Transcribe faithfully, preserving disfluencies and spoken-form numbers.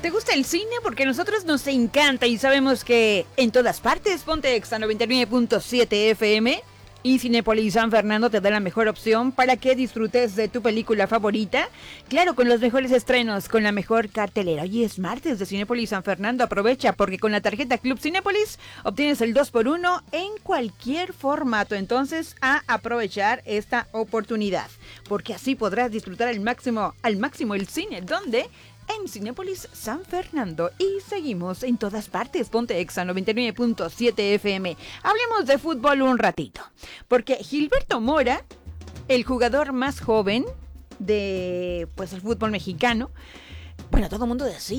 ¿Te gusta el cine? Porque a nosotros nos encanta y sabemos que en todas partes Ponte Exa noventa y nueve punto siete F M y Cinépolis San Fernando te da la mejor opción para que disfrutes de tu película favorita. Claro, con los mejores estrenos, con la mejor cartelera. Hoy es martes de Cinépolis San Fernando. Aprovecha porque con la tarjeta Club Cinépolis obtienes el dos por uno en cualquier formato. Entonces, a aprovechar esta oportunidad, porque así podrás disfrutar al máximo, al máximo el cine. ¿Dónde? En Cinépolis San Fernando. Y seguimos en todas partes. Ponte Exa noventa y nueve punto siete F M. Hablemos de fútbol un ratito, porque Gilberto Mora, el jugador más joven de pues el fútbol mexicano, bueno, todo el mundo decía